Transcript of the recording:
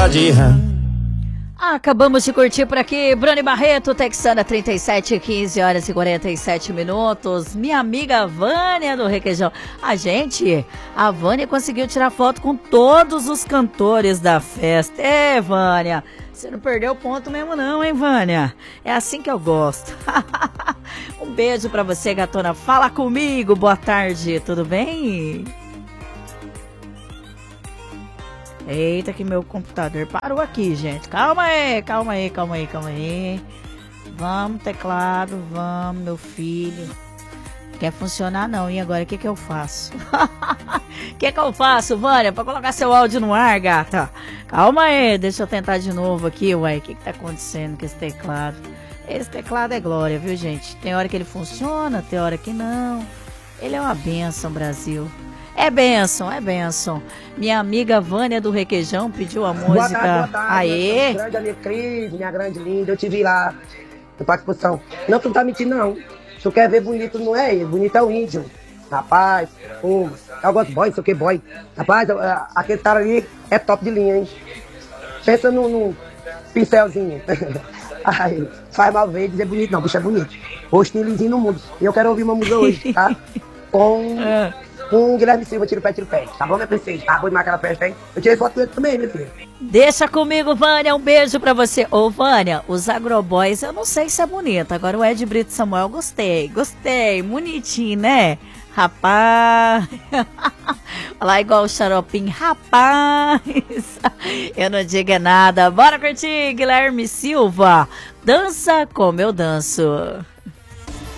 saudade. Acabamos de curtir por aqui Bruno Barreto, Texana 37, 15 horas e 47 minutos. Minha amiga Vânia do Requeijão. A Vânia conseguiu tirar foto com todos os cantores da festa. Vânia, você não perdeu ponto mesmo não, hein, Vânia? É assim que eu gosto. Um beijo pra você, gatona. Fala comigo, boa tarde, tudo bem? Eita, que meu computador parou aqui, gente. Calma aí. Vamos, teclado, vamos, meu filho. Quer funcionar não, e agora o que eu faço? O que eu faço, Vânia, pra colocar seu áudio no ar, gata? Calma aí, deixa eu tentar de novo aqui, uai. O que tá acontecendo com esse teclado? Esse teclado é glória, viu, gente? Tem hora que ele funciona, tem hora que não. Ele é uma bênção, Brasil. É bênção. Minha amiga Vânia do Requeijão pediu a música. Boa tarde. Aê! Minha grande amiga Cris, minha grande linda, eu te vi lá na participação. Não, tu não tá mentindo, não. Tu quer ver bonito, não é ele, bonito é o índio. Rapaz, eu gosto de boy, não sei o que, boy. Rapaz, aquele cara ali é top de linha, hein? Pensa num pincelzinho. Ai, faz mal ver dizer bonito, não, bicho é bonito. Hoje tem lisinho no mundo. E eu quero ouvir uma música hoje, tá? Com Guilherme Silva, tiro o pé. Tá bom, minha princesa? Tá bom demais aquela festa, hein? Eu tirei foto com ele também, meu filho. Deixa comigo, Vânia, um beijo pra você. Ô, Vânia, os agroboys, eu não sei se é bonito. Agora o Ed Brito Samuel, gostei. Bonitinho, né? Rapaz. Lá igual o xaropinho, rapaz. Eu não digo nada. Bora curtir, Guilherme Silva. Dança como eu danço.